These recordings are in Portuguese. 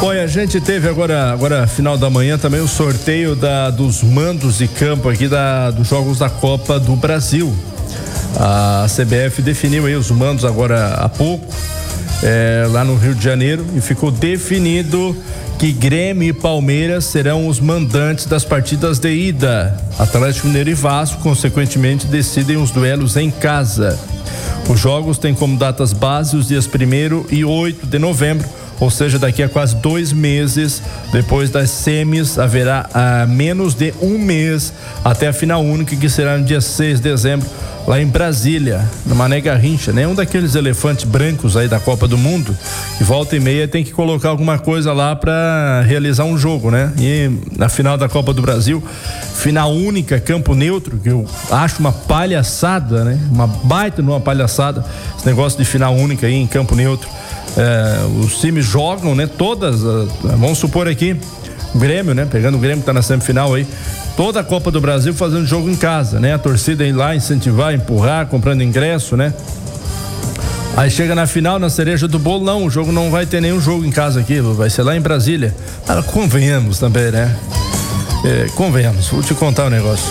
Bom, e a gente teve agora final da manhã também o sorteio dos mandos de campo aqui dos Jogos da Copa do Brasil. A CBF definiu aí os mandos agora há pouco, lá no Rio de Janeiro, e ficou definido que Grêmio e Palmeiras serão os mandantes das partidas de ida. Atlético Mineiro e Vasco, consequentemente, decidem os duelos em casa. Os jogos têm como datas base os dias 1º e 8 de novembro, ou seja, daqui a quase 2 meses, depois das semis, haverá menos de um mês até a final única, que será no dia 6 de dezembro, lá em Brasília, no Mané Garrincha, né? Um daqueles elefantes brancos aí da Copa do Mundo, que volta e meia tem que colocar alguma coisa lá para realizar um jogo, né? E na final da Copa do Brasil, final única, campo neutro, que eu acho uma palhaçada, né? Uma baita numa palhaçada, esse negócio de final única aí em campo neutro. Os times jogam, né? Vamos supor aqui, o Grêmio, né? Pegando o Grêmio que tá na semifinal aí, toda a Copa do Brasil fazendo jogo em casa, né? A torcida ir lá incentivar, empurrar, comprando ingresso, né? Aí chega na final, na cereja do bolo, não, o jogo não vai ter nenhum jogo em casa aqui, vai ser lá em Brasília. Convenhamos também, né? Convenhamos, vou te contar um negócio.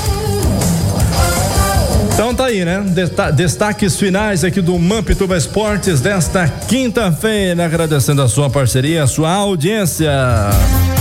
Então tá aí, né? Destaques finais aqui do Mampituba Esportes desta quinta-feira, agradecendo a sua parceria, a sua audiência.